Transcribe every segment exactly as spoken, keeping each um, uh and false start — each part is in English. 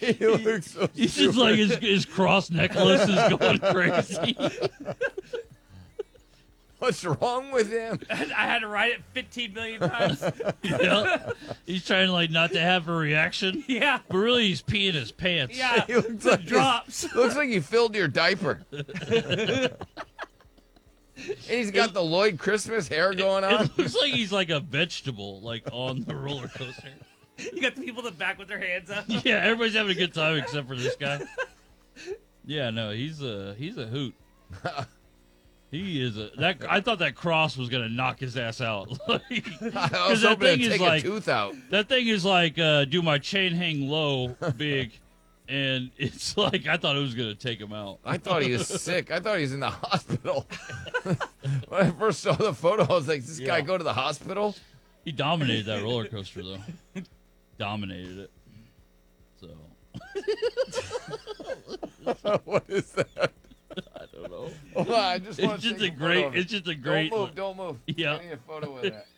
he looks so He's just like his, his cross necklace is going crazy. What's wrong with him? I had to write it fifteen million times. Yeah. He's trying like not to have a reaction, Yeah. but really he's peeing his pants. Yeah. He looks The like his- drops. Looks like he filled your diaper. And he's got the Lloyd Christmas hair going on. It looks like he's like a vegetable, like on the roller coaster. You got the people in the back with their hands up. Yeah, everybody's having a good time except for this guy. Yeah, no, he's a he's a hoot. He is a that. I thought that cross was gonna knock his ass out. Like, I was that hoping thing to is take like- a tooth out. that thing is like uh, do my chain hang low big, and it's like I thought it was gonna take him out. I thought he was sick. I thought he was in the hospital. When I first saw the photo, I was like, "Does this guy Yeah. go to the hospital?" He dominated that roller coaster though. Dominated it. So What is that? I don't know. Hold on, I just want It's to just take a photo great. of it. It's just a great. Don't move. Don't move. Yeah. I need a photo with that.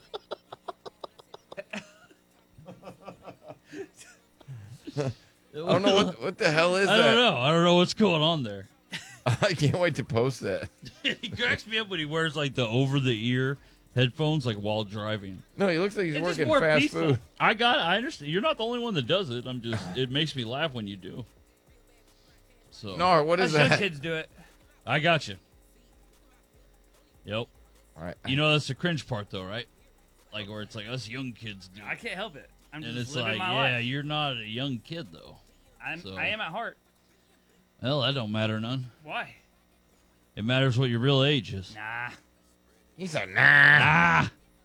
I don't know what what the hell is I that. don't know. I don't know what's going on there. I can't wait to post that. He cracks me up when he wears like the over the ear headphones like while driving. No, he looks like he's It's just working more fast peaceful. food. I got I understand. You're not the only one that does it. I'm just it makes me laugh when you do. So No, what is Us young that? kids do it. I got you. Yep. All right. You know that's the cringe part though, right? Like where it's like us young kids do. I can't help it. I'm And just it's living like, my yeah, life. you're not a young kid though. I'm, so- I am at heart. Well, that don't matter none. Why? It matters what your real age is. Nah. He's a nah. Nah.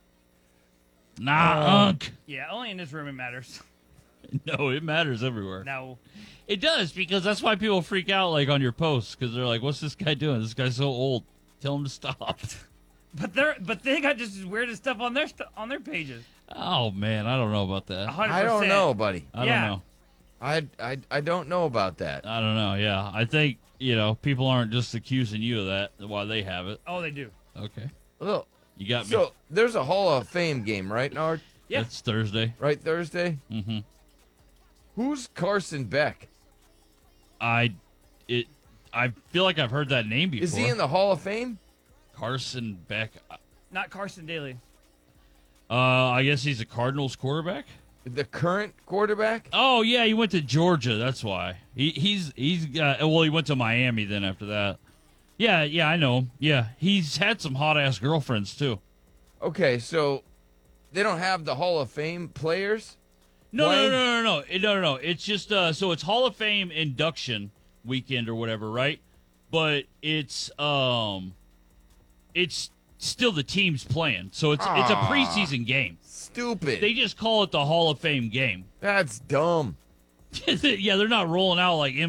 Nah, Oh. unk. Yeah, only in this room it matters. No, it matters everywhere. No. It does, because that's why people freak out like on your posts, because they're like, what's this guy doing? This guy's so old. Tell him to stop. But they're but they got just as weirdest stuff on their st- on their pages. Oh, man, I don't know about A that. hundred I don't percent. know, buddy. I Yeah. don't know. I, I, I don't know about that. I don't know, yeah. I think, you know, people aren't just accusing you of that, why they have it. Oh, they do. Okay. Look, You got me. so there's a Hall of Fame game, right, Nard? Yeah. It's Thursday. Right, Thursday. Mm-hmm. Who's Carson Beck? I, it, I feel like I've heard that name before. Is he in the Hall of Fame? Carson Beck. Not Carson Daly. Uh, I guess he's a Cardinals quarterback. The current quarterback? Oh yeah, he went to Georgia. That's why he he's he's uh, well he went to Miami then after that. Yeah, yeah, I know him. Yeah, he's had some hot ass girlfriends too. Okay, so they don't have the Hall of Fame players? No, no, Playing? no, no, no, no, no, no, no. It's just uh, so it's Hall of Fame induction weekend or whatever, right? But it's um, it's still the teams playing, so it's it's a Ah. preseason game. Stupid. They just call it the Hall of Fame game. That's dumb. Yeah, they're not rolling out like